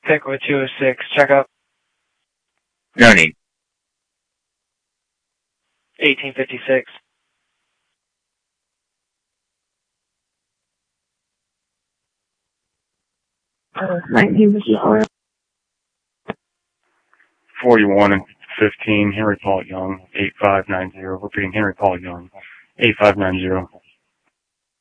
Pickwood 206, check up. No need. 1856. Uh, 1954. 41 and 15, Henry Paul Young, 8590. Repeating, Henry Paul Young, 8590.